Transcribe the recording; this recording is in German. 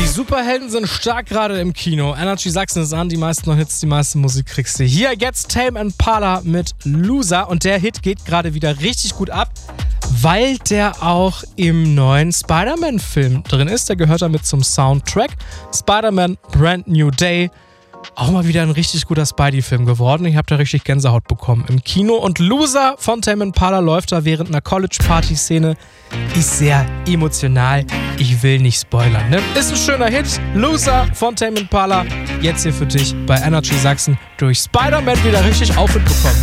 Superhelden sind stark gerade im Kino. Energy Sachsen ist an, die meisten Hits, die meiste Musik kriegst du. Hier jetzt Tame Impala mit Loser und der Hit geht gerade wieder richtig gut ab, weil der auch im neuen Spider-Man-Film drin ist. Der gehört damit zum Soundtrack. Spider-Man Brand New Day. Auch mal wieder ein richtig guter Spidey-Film geworden. Ich habe da richtig Gänsehaut bekommen im Kino. Und Loser von Tame Impala läuft da während einer College-Party-Szene. Ist sehr emotional. Ich will nicht spoilern, ne? Ist ein schöner Hit. Loser von Tame Impala. Jetzt hier für dich bei Energy Sachsen durch Spider-Man wieder richtig Aufwind bekommen.